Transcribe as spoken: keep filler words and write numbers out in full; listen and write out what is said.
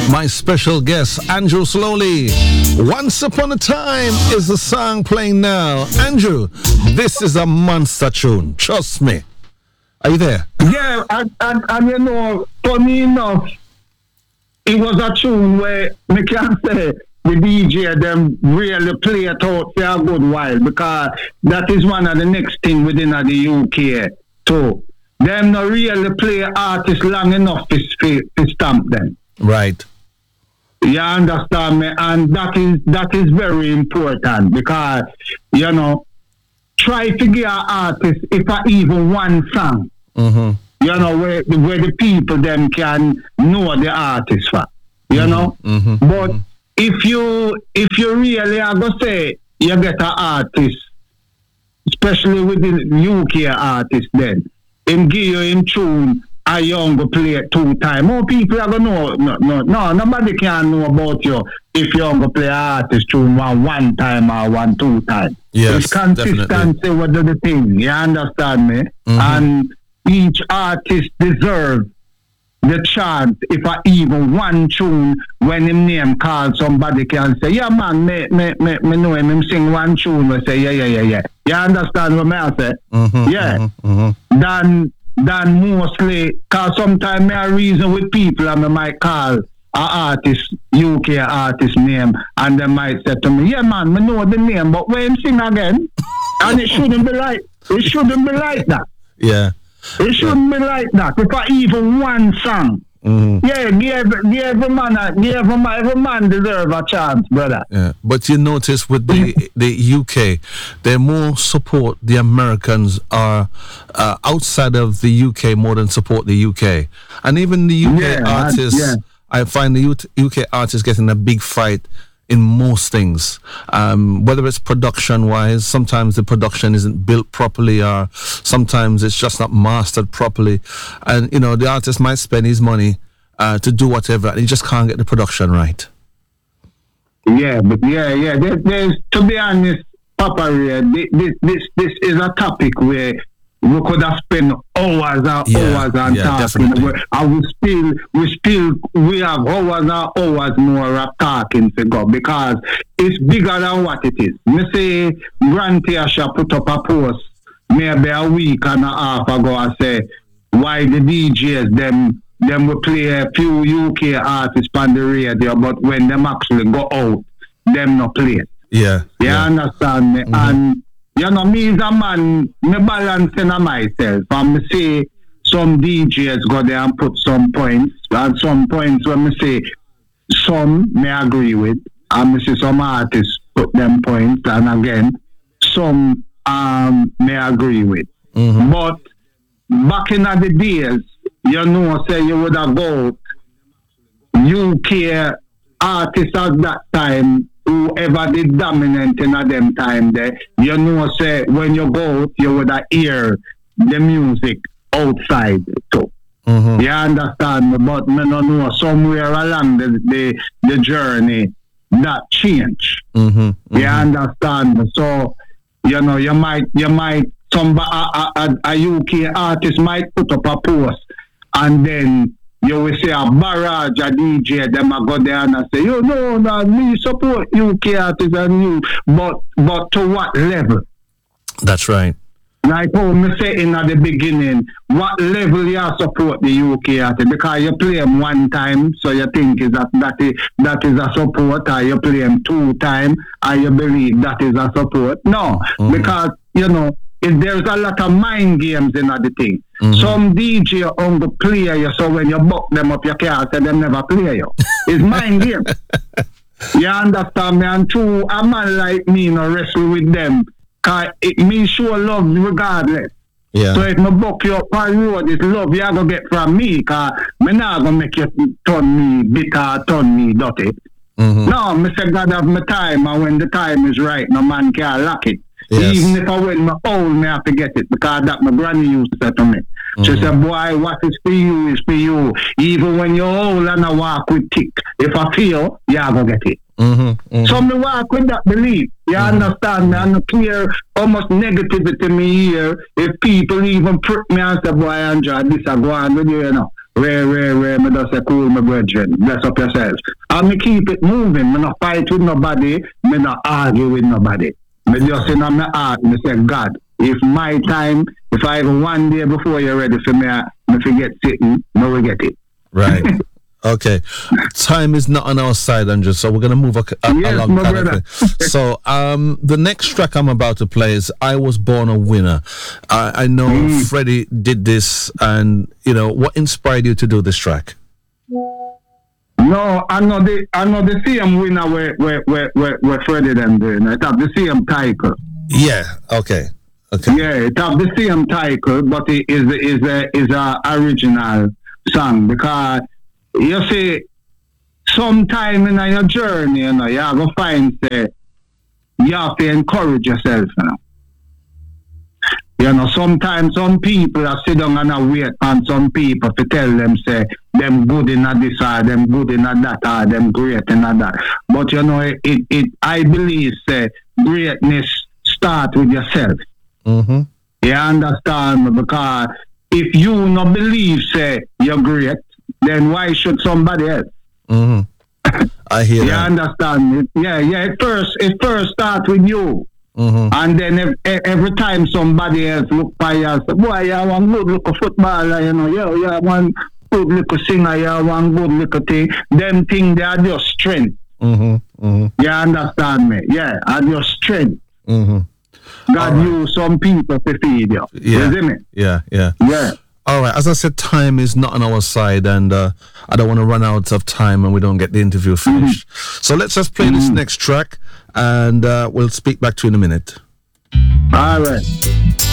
My special guest, Andrew Slowly. Once Upon a Time is the song playing now. Andrew, this is a monster tune. Trust me. Are you there? Yeah, and, and, and you know, funny enough, it was a tune where me can say the D J them really play it out for a good while, because that is one of the next thing within the U K too. Them not really play artists long enough to, to stamp them. Right. You understand me? And that is that is very important, because, you know, try to get an artist, if I even one song, mm-hmm. you know, where, where the people them can know the artist for, you mm-hmm. know? Mm-hmm. But mm-hmm. if you if you really are going to say you get an artist, especially with the U K artist, then, him give you in tune, a young go play it two times. More people are going to know. No, no, no, nobody can know about you if you go play an artist tune one one time or one two time. Yes, it's consistency with the thing. You understand me? Mm-hmm. And each artist deserves the chance, if I even one tune, when him name call, somebody can say, yeah man, me, me, me, me know him, him sing one tune, we say, yeah, yeah, yeah, yeah. You understand what I say? Mm-hmm, yeah. Mm-hmm, mm-hmm. Then, then mostly, because sometimes I reason with people and I might call an artist, U K artist name, and they might say to me, yeah man, I know the name, but when him sing again, and it shouldn't be like, it shouldn't be like that. Yeah. It shouldn't be like that. If I even one song, mm-hmm. yeah, give, give every man, a, give every man, every man deserve a chance, brother. Yeah, but you notice with the the U K, they more support the Americans are uh, outside of the U K more than support the U K, and even the U K yeah, artists. yeah. I find the U K artists getting a big fight in most things, um, whether it's production-wise. Sometimes the production isn't built properly, or sometimes it's just not mastered properly. And, you know, the artist might spend his money uh, to do whatever, and he just can't get the production right. Yeah, but yeah, yeah. There, there's, to be honest, Papa Ray, this, this, this is a topic where we could have spent hours and yeah, hours and yeah, talking. Definitely. And we still, we still, we have hours and hours more of talking to go, because it's bigger than what it is. Me say, Grant Asha put up a post maybe a week and a half ago and say, why the D Js, them, them will play a few U K artists on the radio, but when them actually go out, them not play it. Yeah. You yeah. understand me? Mm-hmm. And you know, me as a man, me balancing on myself. And me say some D Js go there and put some points, and some points when me say some me agree with, and me see some artists put them points, and again, some um me agree with. Mm-hmm. But back in the days, you know, say you would have go U K artists at that time, whoever did dominant in a them time there, you know, say when you go out, you would hear the music outside too. Mm-hmm. You understand me? But me no know, somewhere along the, the, the journey that change. Mm-hmm. Mm-hmm. You understand me? So, you know, you might, you might, some, a, a, a, a U K artist might put up a post, and then you will say a barrage, a D J, them a go there and I say, you know, no, me support U K artists and you, but but to what level? That's right. Like how me say in at the beginning, what level you support the U K artist? Because you play them one time, so you think is that that is, that is a support, or you play them two times, and you believe that is a support? No, mm-hmm. because, you know, if there's a lot of mind games in the thing. Mm-hmm. Some D J on the play you, so when you buck them up, you can't say them never play you. It's mind game. You understand me? And true, a man like me no wrestle with them, because it means show love regardless. Yeah. So if I buck you up on road, it's love you going to get from me, because I'm not going to make you turn me bitter, turn me dirty. Mm-hmm. No, I say God have my time, and when the time is right, no man can lock it. Yes. Even if I win my old, me have to get it, because that my granny used to say to me. Mm-hmm. She said, boy, what is for you is for you. Even when you're old and I walk with tick, if I feel, you have to get it. Mm-hmm. Mm-hmm. So me walk with that belief. You mm-hmm. understand me? And clear almost negativity me here. If people even prick me and say, boy, Andrew, this I go on with you, you know. Ray, Ray, Ray, me just say cool, my brethren. Bless up yourselves. And me keep it moving. Me not fight with nobody. Me not argue with nobody. Me just in my heart, me say, God, if my time, if I have one day before you're ready for me, me forget sitting, me will get it. Right. Okay. Time is not on our side, Andrew, so we're going to move a, a, Yes, along. my kind of brother. thing. So um, the next track I'm about to play is I Was Born a Winner. I, I know Mm. Freddie did this, and, you know, what inspired you to do this track? No, I know the I know the same winner where where where where, where Freddie them doing. It have the same title. Yeah. Okay. Okay. Yeah, it have the same title, but it is is a is a original song because you see, sometime in your journey, you know, you have to find say you have to encourage yourself, you know. You know, sometimes some people are sit down and a wait on some people to tell them say them good in this or them good in that or them great in that. But you know, it, it, it I believe say greatness start with yourself. Mm-hmm. You understand me? Because if you not believe say you're great, then why should somebody else? Mm-hmm. I hear You that. understand me? Yeah, yeah. It first it first start with you. Mm-hmm. And then ev- every time somebody else look by you and say, boy, you have one good little footballer, you know, you, you have one good little singer, you have one good little thing. Them things, they are just strength. Mm-hmm. Mm-hmm. You understand me? Yeah, are just strength. Mm-hmm. God All right. use some people to feed you. Yeah. You see me? Yeah. Yeah. Yeah. All right. As I said, time is not on our side, and uh, I don't want to run out of time and we don't get the interview finished. Mm-hmm. So let's just play mm-hmm. this next track, and uh, we'll speak back to you in a minute. All right.